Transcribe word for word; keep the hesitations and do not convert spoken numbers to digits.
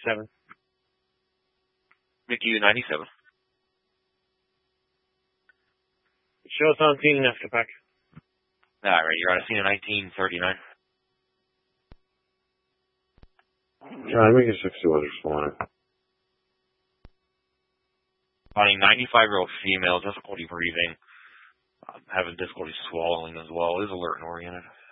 ninety-seven. Mickey U ninety-seven. Show us on scene in Escapac. Alright, you're on a scene in nineteen thirty-nine. Try make it sixty-one responding. Finding ninety-five-year-old female, difficulty breathing, um, having difficulty swallowing as well, is alert and oriented.